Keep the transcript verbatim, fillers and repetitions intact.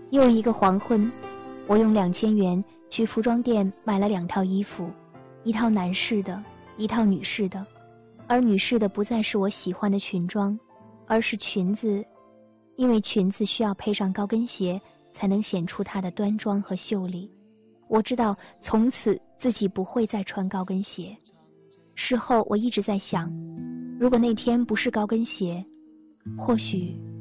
又一个黄昏，我用两千元去服装店买了两套衣服，一套男士的，一套女士的。而女士的不再是我喜欢的裙装，而是裙子，因为裙子需要配上高跟鞋才能显出她的端庄和秀丽。我知道从此自己不会再穿高跟鞋。事后我一直在想，如果那天不是高跟鞋，或许